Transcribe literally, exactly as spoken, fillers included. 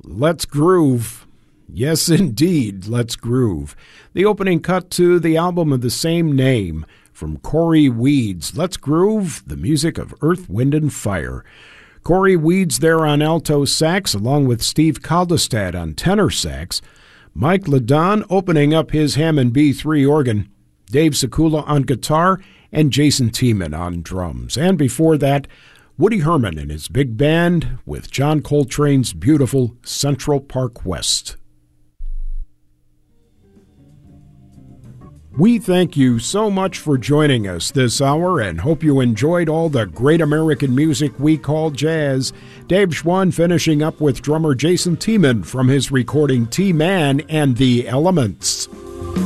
Let's groove. Yes, indeed, let's groove. The opening cut to the album of the same name from Cory Weeds. Let's groove, the music of Earth, Wind, and Fire. Cory Weeds there on alto sax, along with Steve Kaldestad on tenor sax. Mike Ladon opening up his Hammond B three organ. Dave Sekula on guitar, and Jason Tiemann on drums. And before that, Woody Herman and his big band with John Coltrane's beautiful Central Park West. We thank you so much for joining us this hour and hope you enjoyed all the great American music we call jazz. Dave Schwann finishing up with drummer Jason Tiemann from his recording T-Man and the Elements.